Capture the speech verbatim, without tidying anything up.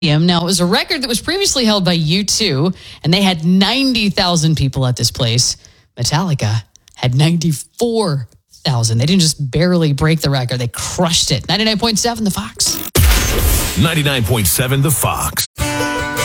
Now, it was a record that was previously held by U two, and they had ninety thousand people at this place. Metallica had ninety-four thousand. They didn't just barely break the record, they crushed it. ninety-nine point seven The Fox. ninety-nine point seven The Fox.